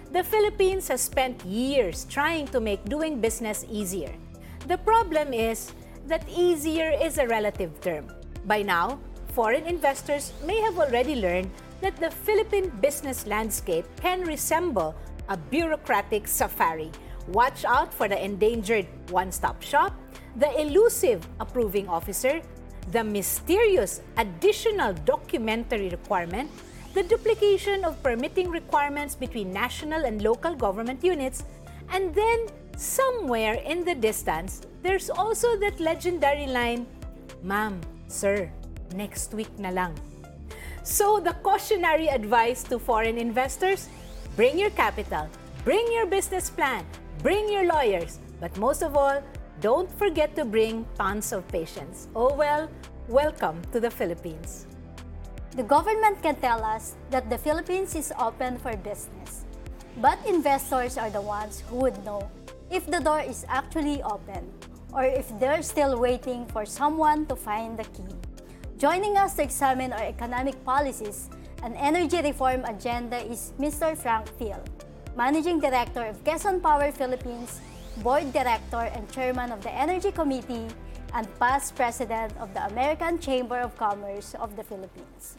The Philippines has spent years trying to make doing business easier. The problem is that easier is a relative term. By now, foreign investors may have already learned that the Philippine business landscape can resemble a bureaucratic safari. Watch out for the endangered one-stop shop, the elusive approving officer, the mysterious additional documentary requirement, the duplication of permitting requirements between national and local government units, and then somewhere in the distance, there's also that legendary line, "Ma'am, sir, next week na lang." So the cautionary advice to foreign investors, bring your capital, bring your business plan, bring your lawyers, but most of all, don't forget to bring tons of patience. Oh well, welcome to the Philippines. The government can tell us that the Philippines is open for business, but investors are the ones who would know if the door is actually open or if they're still waiting for someone to find the key. Joining us to examine our economic policies and energy reform agenda is Mr. Frank Teal, Managing Director of Quezon Power Philippines, Board Director and Chairman of the Energy Committee, and past President of the American Chamber of Commerce of the Philippines.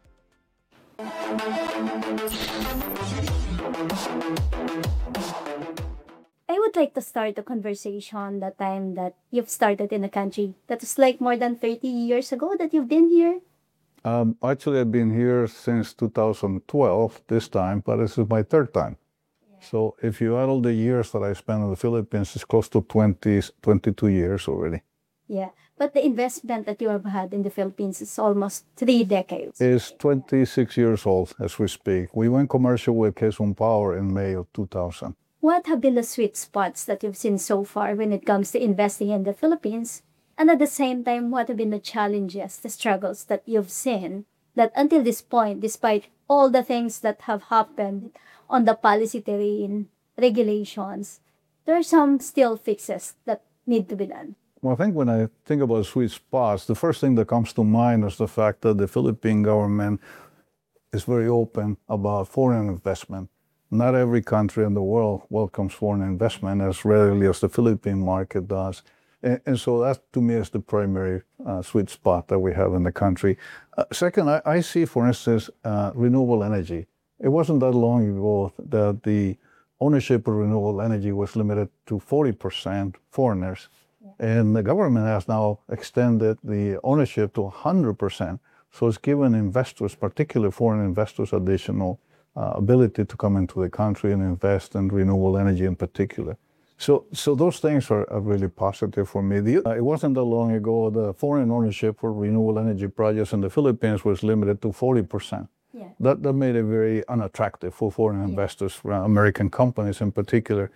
I would like to start the conversation the time that you've started in the country. That is like more than 30 years ago that you've been here? Actually, I've been here since 2012 this time, but this is my third time. So if you add all the years that I spent in the Philippines, it's close to 22 years already. Yeah, but the investment that you have had in the Philippines is almost 3 decades. It's 26 years old as we speak. We went commercial with Quezon Power in May of 2000. What have been the sweet spots that you've seen so far when it comes to investing in the Philippines? And at the same time, what have been the challenges, the struggles that you've seen that until this point, despite all the things that have happened on the policy terrain, regulations, there are some still fixes that need to be done? Well, I think when I think about sweet spots, the first thing that comes to mind is the fact that the Philippine government is very open about foreign investment. Not every country in the world welcomes foreign investment as readily as the Philippine market does. And so that, to me, is the primary sweet spot that we have in the country. Second, I see, for instance, renewable energy. It wasn't that long ago that the ownership of renewable energy was limited to 40% foreigners. And the government has now extended the ownership to 100%. So it's given investors, particularly foreign investors, additional ability to come into the country and invest in renewable energy in particular. So those things are really positive for me. It wasn't that long ago the foreign ownership for renewable energy projects in the Philippines was limited to 40%. Yeah. That made it very unattractive for foreign investors, American companies in particular.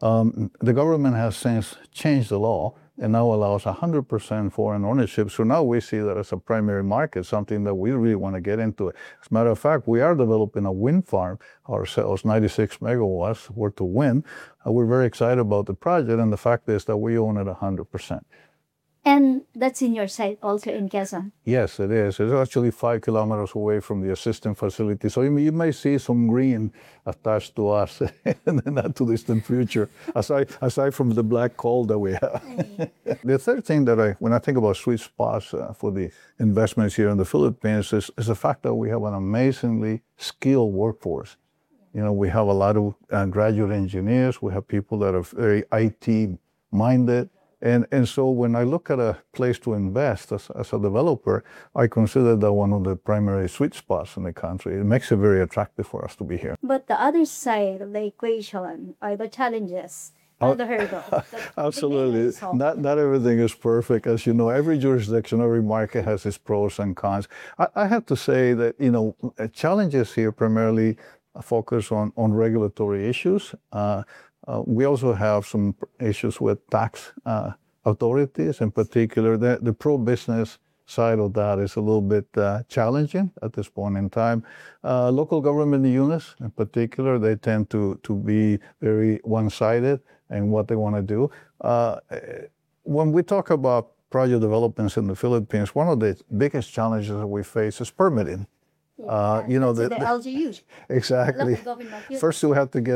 The government has since changed the law and now allows 100% foreign ownership. So now we see that as a primary market, something that we really want to get into. As a matter of fact, we are developing a wind farm ourselves, 96 megawatts worth of wind. We're very excited about the project, and the fact is that we own it 100%. And that's in your site also in Quezon? Yes, it is. It's actually 5 kilometers away from the existing facility. So you may see some green attached to us in the not too distant future, aside from the black coal that we have. The third thing that when I think about sweet spots for the investments here in the Philippines is the fact that we have an amazingly skilled workforce. You know, we have a lot of graduate engineers. We have people that are very IT-minded. And so when I look at a place to invest as a developer, I consider that one of the primary sweet spots in the country. It makes it very attractive for us to be here. But the other side of the equation are the challenges and the hurdles. Absolutely. Not everything is perfect. As you know, every jurisdiction, every market has its pros and cons. I have to say that, you know, challenges here primarily focus on regulatory issues. We also have some issues with tax authorities. In particular, the pro-business side of that is a little bit challenging at this point in time. Local government units, in particular, they tend to be very one-sided in what they want to do. When we talk about project developments in the Philippines, one of the biggest challenges that we face is permitting. Yeah, you know, the LGU. Exactly. Local government units. First, we have to get